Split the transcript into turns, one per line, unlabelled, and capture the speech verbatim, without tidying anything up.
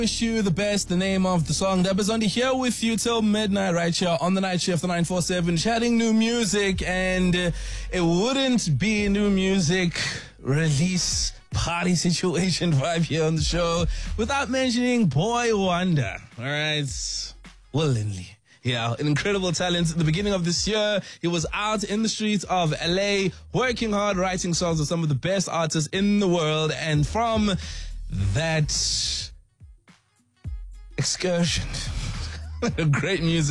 Wish you the best. The name of the song. That was only here with you till midnight, right here on the night shift, the nine four seven, chatting new music, and uh, it wouldn't be new music release party situation vibe here on the show without mentioning Boy Wonder. All right, willingly. Yeah, an incredible talent. At the beginning of this year, he was out in the streets of L A, working hard, writing songs with some of the best artists in the world, and from that excursion, great music.